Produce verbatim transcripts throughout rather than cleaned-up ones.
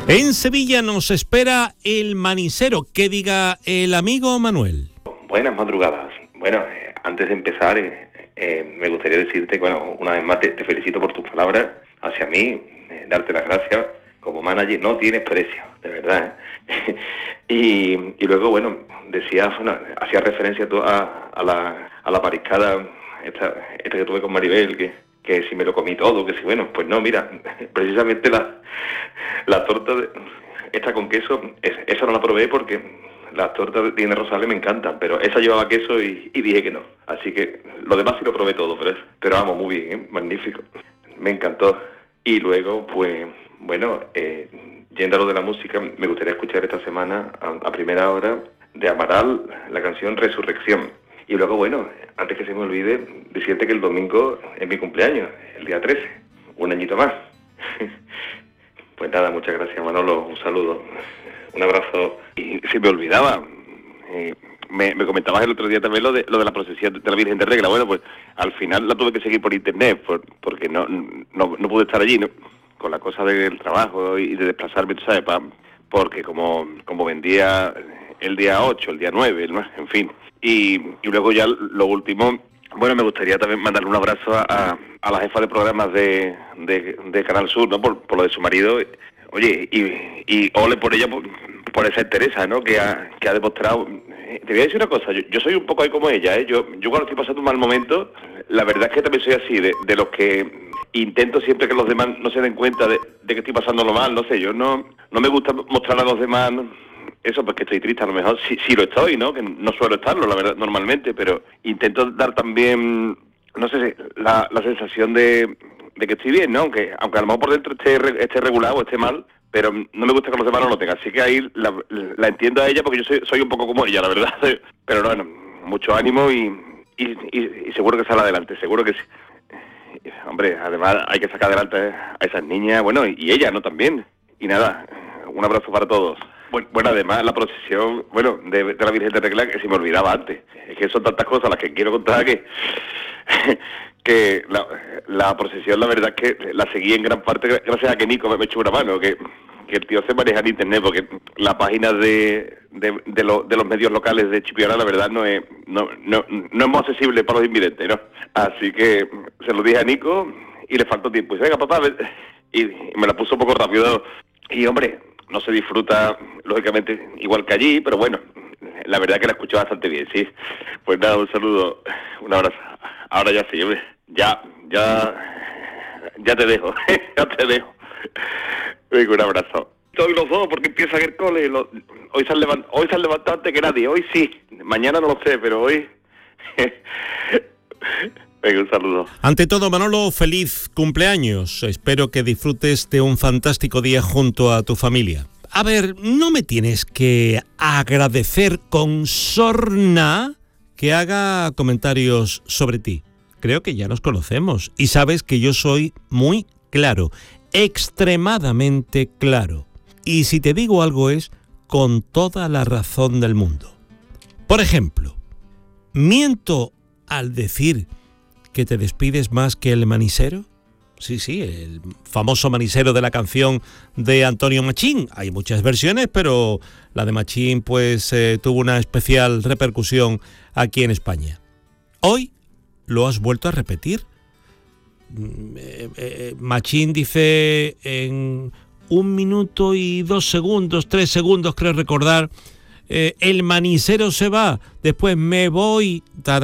En Sevilla nos espera el manisero. ¿Qué diga el amigo Manuel? Buenas madrugadas. Bueno, eh, antes de empezar, eh, eh, me gustaría decirte que, bueno, una vez más te, te felicito por tus palabras hacia mí, eh, darte las gracias. Como manager no tienes precio, de verdad, ¿eh? y, y luego, bueno, decías, bueno, hacías referencia tú a, a la a la pariscada esta, esta que tuve con Maribel, que, que si me lo comí todo, que si, bueno, pues no, mira, precisamente la, la torta de, esta con queso, es, esa no la probé porque las tortas de Inés Rosales me encantan, pero esa llevaba queso y, y dije que no. Así que lo demás sí lo probé todo, pero, pero vamos, muy bien, ¿eh? Magnífico. Me encantó. Y luego, pues, bueno, eh, yendo a lo de la música, me gustaría escuchar esta semana, a, a primera hora, de Amaral, la canción Resurrección. Y luego, bueno, antes que se me olvide, decirte que el domingo es mi cumpleaños, el día trece, un añito más. Pues nada, muchas gracias, Manolo, un saludo, un abrazo. Y se me olvidaba, eh, me, me comentabas el otro día también lo de lo de la procesión de la Virgen de Regla. Bueno, pues al final la tuve que seguir por internet, por, porque no, no no pude estar allí, ¿no? Con la cosa del trabajo y de desplazarme, tú sabes, pa, porque como, como vendía el día ocho, el día nueve, ¿no? En fin. Y, y luego ya lo último, bueno, me gustaría también mandarle un abrazo a, a la jefa de programas de, de, de Canal Sur, ¿no? Por, por lo de su marido. Oye, y, y ole por ella, por, por esa entereza, ¿no? Que ha, que ha demostrado. Te voy a decir una cosa, yo, yo soy un poco ahí como ella, ¿eh? Yo, yo cuando estoy pasando un mal momento, la verdad es que también soy así, de, de los que intento siempre que los demás no se den cuenta de, de que estoy pasándolo mal, no sé, yo no no me gusta mostrar a los demás eso, pues que estoy triste, a lo mejor sí, sí lo estoy, ¿no? Que no suelo estarlo, la verdad, normalmente, pero intento dar también, no sé, la, la sensación de, de que estoy bien, ¿no? Aunque, aunque a lo mejor por dentro esté, esté regulado o esté mal, pero no me gusta que los demás no lo tengan, así que ahí la, la entiendo a ella porque yo soy, soy un poco como ella, la verdad, pero bueno, mucho ánimo y, y, y, y seguro que sale adelante, seguro que sí. Hombre, además hay que sacar adelante a esas niñas, bueno, y ella, ¿no? También. Y nada, un abrazo para todos. Bueno, bueno, además la procesión, bueno, de, de la Virgen de Regla, que se me olvidaba antes. Es que son tantas cosas las que quiero contar que que la, la procesión, la verdad es que la seguí en gran parte gracias a que Nico me, me echó una mano, que, que el tío se maneja en internet, porque la página de de, de, lo, de los medios locales de Chipiona, la verdad, no es no, no, no es muy accesible para los invidentes, ¿no? Así que se lo dije a Nico y le faltó tiempo. Y dice, venga, papá, y, y me la puso un poco rápido. Y, hombre, no se disfruta, lógicamente, igual que allí, pero bueno, la verdad que la escuché bastante bien, sí. Pues nada, un saludo, un abrazo. Ahora ya sí, hombre, ya, ya, ya te dejo, ya te dejo. Venga, un abrazo. Hoy los dos, porque empiezan el cole, los, hoy, se han levant, hoy se han levantado antes que nadie, hoy sí, mañana no lo sé, pero hoy... Venga, un saludo. Ante todo, Manolo, feliz cumpleaños. Espero que disfrutes de un fantástico día junto a tu familia. A ver, no me tienes que agradecer con sorna que haga comentarios sobre ti. Creo que ya nos conocemos y sabes que yo soy muy claro, extremadamente claro. Y si te digo algo es con toda la razón del mundo. Por ejemplo, ¿miento al decir que te despides más que el manisero? Sí, sí, el famoso manisero de la canción de Antonio Machín. Hay muchas versiones, pero la de Machín pues eh, tuvo una especial repercusión aquí en España. Hoy lo has vuelto a repetir. Eh, eh, Machín dice en un minuto y dos segundos, tres segundos, creo recordar, Eh, el manisero se va, después me voy,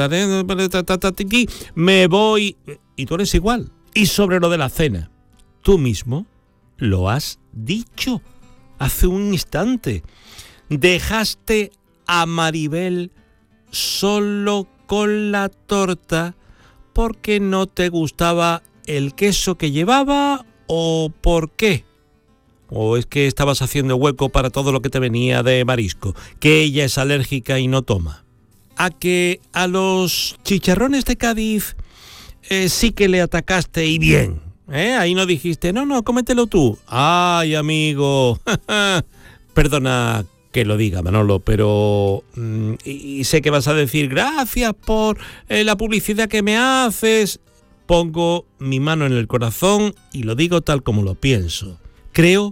me voy, y tú eres igual. Y sobre lo de la cena, tú mismo lo has dicho hace un instante. Dejaste a Maribel solo con la torta porque no te gustaba el queso que llevaba, ¿o por qué? ¿O es que estabas haciendo hueco para todo lo que te venía de marisco? Que ella es alérgica y no toma. ¿A que a los chicharrones de Cádiz eh, sí que le atacaste y bien? ¿Eh? Ahí no dijiste, no, no, cómetelo tú. Ay, amigo. Perdona que lo diga, Manolo, pero... Mm, y, y sé que vas a decir, gracias por eh, la publicidad que me haces. Pongo mi mano en el corazón y lo digo tal como lo pienso. Creo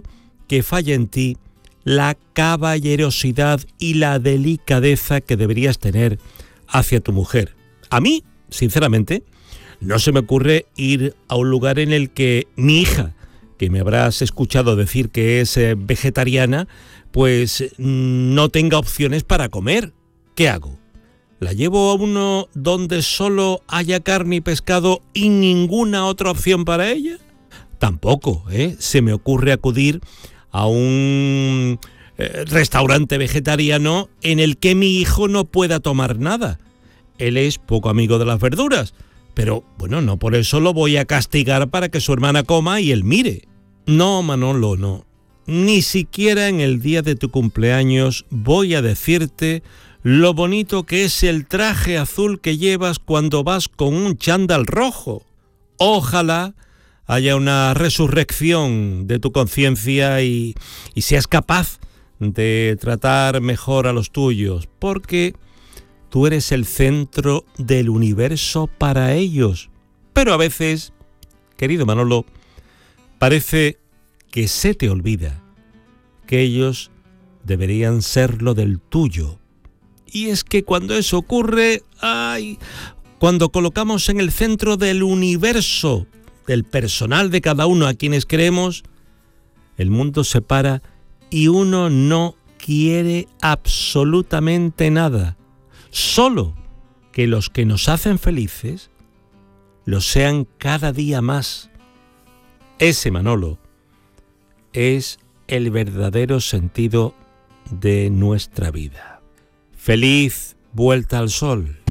que falla en ti la caballerosidad y la delicadeza que deberías tener hacia tu mujer. A mí, sinceramente, no se me ocurre ir a un lugar en el que mi hija, que me habrás escuchado decir que es eh, vegetariana, pues no tenga opciones para comer. ¿Qué hago? ¿La llevo a uno donde solo haya carne y pescado y ninguna otra opción para ella? Tampoco, ¿eh? Se me ocurre acudir a un eh, restaurante vegetariano en el que mi hijo no pueda tomar nada. Él es poco amigo de las verduras, pero bueno, no por eso lo voy a castigar para que su hermana coma y él mire. No, Manolo, no. Ni siquiera en el día de tu cumpleaños voy a decirte lo bonito que es el traje azul que llevas cuando vas con un chándal rojo. Ojalá haya una resurrección de tu conciencia y, y seas capaz de tratar mejor a los tuyos, porque tú eres el centro del universo para ellos. Pero a veces, querido Manolo, parece que se te olvida que ellos deberían serlo del tuyo. Y es que cuando eso ocurre, ay, cuando colocamos en el centro del universo, del personal de cada uno a quienes queremos, el mundo se para y uno no quiere absolutamente nada. Solo que los que nos hacen felices lo sean cada día más. Ese, Manolo, es el verdadero sentido de nuestra vida. Feliz vuelta al sol.